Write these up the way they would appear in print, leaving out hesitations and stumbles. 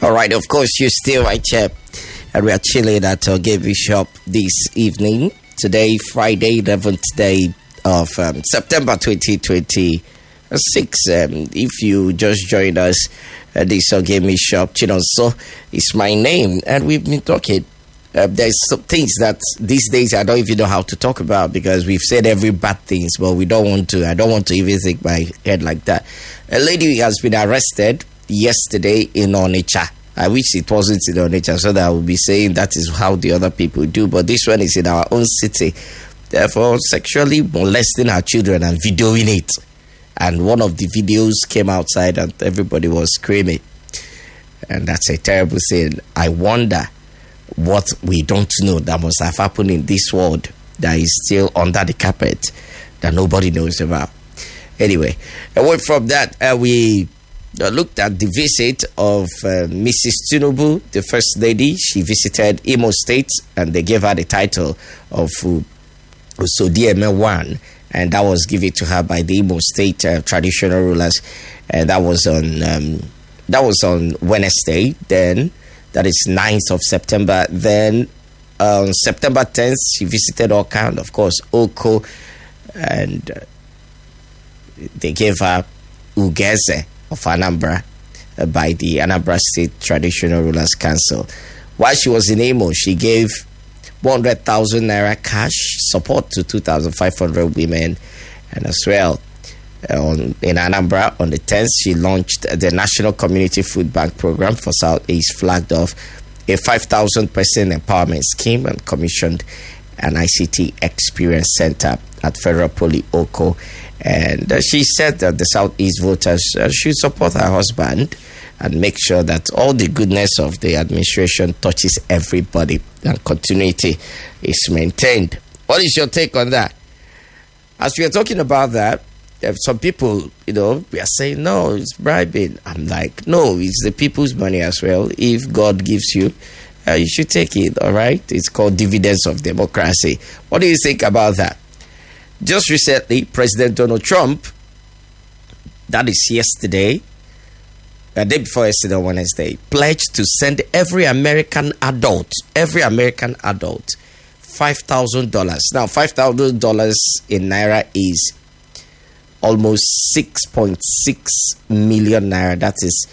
All right, of course, you're still right here. And we are chilling at Ogilvy Shop this evening. Today, Friday, 11th day of September 2026. If you just joined us, this Ogilvy Shop, Chinonso is my name. And we've been talking. There's some things that these days I don't even know how to talk about because we've said every bad things, but we don't want to. I don't want to even think my head like that. A lady has been arrested yesterday in Onitsha. I wish it wasn't in Onitsha so that I would be saying that is how the other people do, but this one is in our own city. Therefore, sexually molesting our children and videoing it. And one of the videos came outside and everybody was screaming. And that's a terrible thing. I wonder what we don't know that must have happened in this world that is still under the carpet that nobody knows about. Anyway, away from that, we looked at the visit of Mrs. Tinubu, the First Lady. She visited Imo State and they gave her the title of Usodieme 1, and that was given to her by the Imo State traditional rulers. And that was on Wednesday. Then that is 9th of September. Then on September 10th, she visited Okan, of course, Oko, and they gave her Ugeze of Anambra by the Anambra State Traditional Rulers Council. While she was in Imo, she gave 100,000 naira cash support to 2,500 women, and as well in Anambra on the 10th, she launched the National Community Food Bank Program for Southeast, flagged off a 5,000 person empowerment scheme, and commissioned an ICT experience center at Federal Poly Oko. And she said that the Southeast voters should support her husband and make sure that all the goodness of the administration touches everybody and continuity is maintained. What is your take on that? As we are talking about that, some people, we are saying, no, it's bribing. I'm like, no, it's the people's money as well. If God gives you, you should take it, all right? It's called dividends of democracy. What do you think about that? Just recently, President Donald Trump, that is yesterday, the day before yesterday, Wednesday, pledged to send every American adult, $5,000. Now, $5,000 in Naira is almost 6.6 million Naira. That is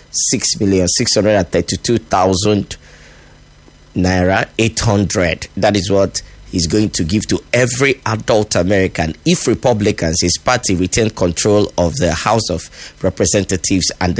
6,632,000 Naira, 800. That is what he's going to give to every adult American if Republicans, his party, retain control of the House of Representatives and the